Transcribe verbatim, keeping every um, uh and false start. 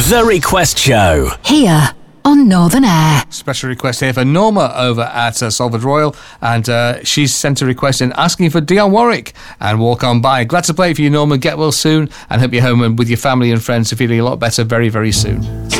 The Request Show. Here on Northern Air. Special request here for Norma over at uh, Salford Royal, and uh, she's sent a request in asking for Dionne Warwick and Walk On By. Glad to play it for you, Norma. Get well soon, and hope you're home and with your family and friends are feeling a lot better very, very soon.